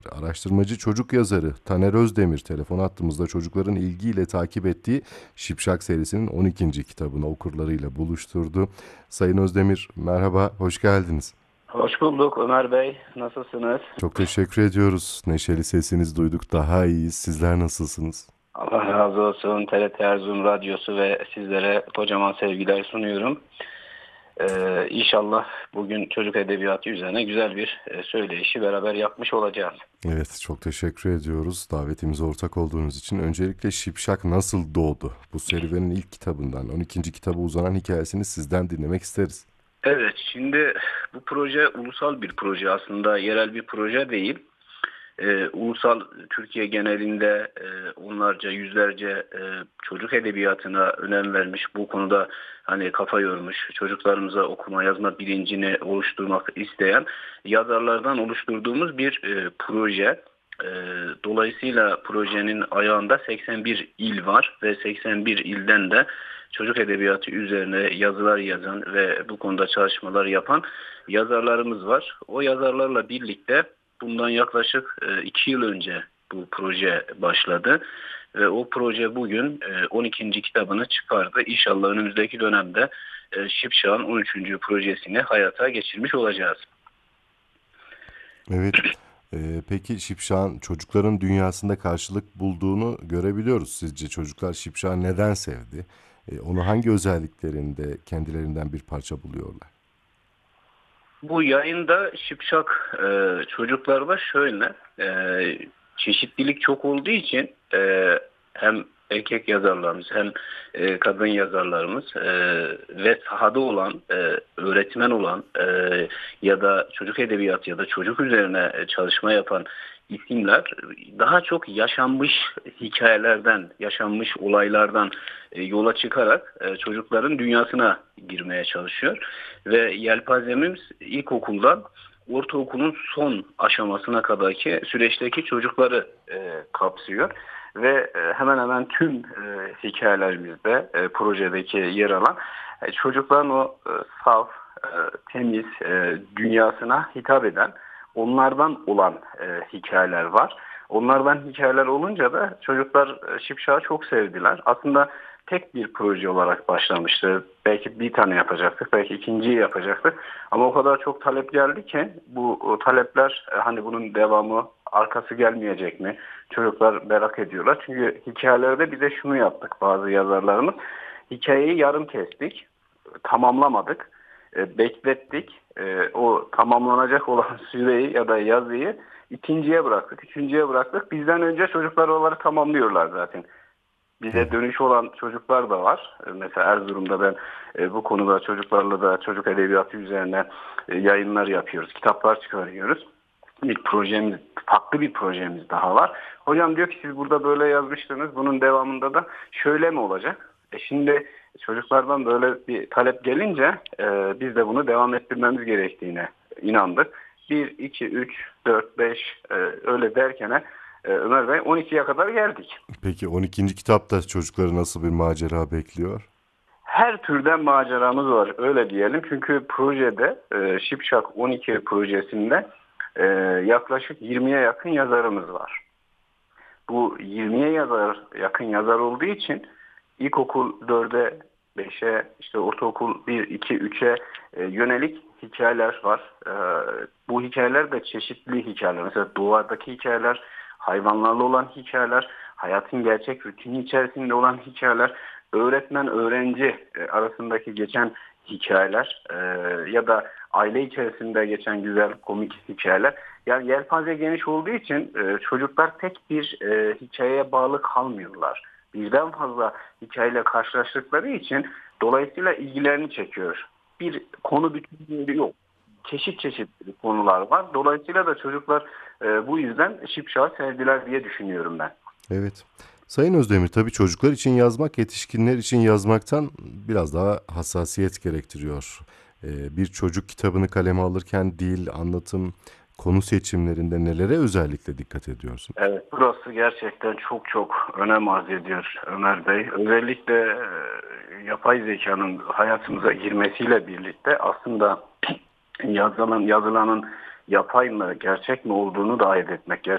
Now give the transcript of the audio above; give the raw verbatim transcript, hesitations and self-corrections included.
Araştırmacı çocuk yazarı Taner Özdemir telefon attığımızda çocukların ilgiyle takip ettiği Şipşak serisinin on ikinci kitabını okurlarıyla buluşturdu. Sayın Özdemir merhaba, hoş geldiniz. Hoş bulduk Ömer Bey. Nasılsınız? Çok teşekkür ediyoruz. Neşeli sesinizi duyduk, daha iyiyiz. Sizler nasılsınız? Allah razı olsun. T R T Erzurum Radyosu ve sizlere kocaman sevgiler sunuyorum. Ee, İnşallah bugün çocuk edebiyatı üzerine güzel bir e, söyleşi beraber yapmış olacağız. Evet, çok teşekkür ediyoruz davetimize ortak olduğunuz için. Öncelikle Şipşak nasıl doğdu? Bu serüvenin ilk kitabından on ikinci kitaba uzanan hikayesini sizden dinlemek isteriz. Evet, şimdi bu proje ulusal bir proje aslında, yerel bir proje değil. Ee, ulusal Türkiye genelinde e, onlarca, yüzlerce e, çocuk edebiyatına önem vermiş, bu konuda hani kafa yormuş, çocuklarımıza okuma yazma bilincini oluşturmak isteyen yazarlardan oluşturduğumuz bir e, proje. E, dolayısıyla projenin ayağında seksen bir il var ve seksen bir ilden de çocuk edebiyatı üzerine yazılar yazan ve bu konuda çalışmalar yapan yazarlarımız var. O yazarlarla birlikte bundan yaklaşık e, iki yıl önce bu proje başladı ve o proje bugün e, on ikinci kitabını çıkardı. İnşallah önümüzdeki dönemde e, Şipşak'ın on üçüncü projesini hayata geçirmiş olacağız. Evet. Ee, peki Şipşak'ın çocukların dünyasında karşılık bulduğunu görebiliyoruz. Sizce çocuklar Şipşak'ı neden sevdi? Ee, onu hangi özelliklerinde kendilerinden bir parça buluyorlar? Bu yayında Şipşak e, çocuklarda şöyle e, çeşitlilik çok olduğu için e, hem erkek yazarlarımız hem e, kadın yazarlarımız e, ve sahada olan e, öğretmen olan e, ya da çocuk edebiyatı ya da çocuk üzerine e, çalışma yapan isimler daha çok yaşanmış hikayelerden, yaşanmış olaylardan e, yola çıkarak e, çocukların dünyasına girmeye çalışıyor. Ve yelpazemiz ilkokuldan ortaokulun son aşamasına kadarki süreçteki çocukları e, kapsıyor. Ve e, hemen hemen tüm e, hikayelerimizde e, projedeki yer alan e, çocukların o e, saf, e, temiz e, dünyasına hitap eden onlardan olan e, hikayeler var. Onlardan hikayeler olunca da çocuklar e, Şipşak'ı çok sevdiler. Aslında tek bir proje olarak başlamıştı. Belki bir tane yapacaktık, belki ikinciyi yapacaktık. Ama o kadar çok talep geldi ki bu o talepler e, hani bunun devamı arkası gelmeyecek mi? Çocuklar merak ediyorlar. Çünkü hikayelerde bize şunu yaptık bazı yazarlarımız. Hikayeyi yarım kestik, tamamlamadık, e, beklettik. E, o tamamlanacak olan süreyi ya da yazıyı ikinciye bıraktık, üçüncüye bıraktık. Bizden önce çocuklar onları tamamlıyorlar zaten. Bize dönüş olan çocuklar da var. E, Mesela Erzurum'da ben e, bu konuda çocuklarla da çocuk edebiyatı üzerine e, yayınlar yapıyoruz, kitaplar çıkarıyoruz. Bir projemiz, farklı bir projemiz daha var. Hocam diyor ki siz burada böyle yazmıştınız, bunun devamında da şöyle mi olacak? E şimdi çocuklardan böyle bir talep gelince e, biz de bunu devam ettirmemiz gerektiğine inandık. Bir, iki, üç, dört, beş e, öyle derken e, Ömer Bey on ikiye kadar geldik. Peki on ikinci kitapta çocukları nasıl bir macera bekliyor? Her türden maceramız var öyle diyelim. Çünkü projede e, Şipşak on iki projesinde e, yaklaşık yirmiye yakın yazarımız var. Bu yirmiye yazar yakın yazar olduğu için ilkokul dörde, beşe, işte ortaokul bir, iki, üçe e, yönelik hikayeler var. E, bu hikayeler de çeşitli hikayeler. Mesela doğadaki hikayeler, hayvanlarla olan hikayeler, hayatın gerçek rutini içerisinde olan hikayeler, öğretmen öğrenci e, arasındaki geçen hikayeler e, ya da aile içerisinde geçen güzel komik hikayeler. Yani yelpaze geniş olduğu için e, çocuklar tek bir e, hikayeye bağlı kalmıyorlar. Birden fazla hikayeyle karşılaştıkları için dolayısıyla ilgilerini çekiyor. Bir konu bütünlüğü yok. Çeşit çeşit konular var. Dolayısıyla da çocuklar e, bu yüzden Şipşak'ı sevdiler diye düşünüyorum ben. Evet. Sayın Özdemir, tabii çocuklar için yazmak yetişkinler için yazmaktan biraz daha hassasiyet gerektiriyor. Ee, bir çocuk kitabını kaleme alırken dil, anlatım, konu seçimlerinde nelere özellikle dikkat ediyorsunuz? Evet, burası gerçekten çok çok önem arz ediyor Ömer Bey. Özellikle e, yapay zekanın hayatımıza girmesiyle birlikte aslında yazılan, yazılanın yapay mı gerçek mi olduğunu da ayırt etmek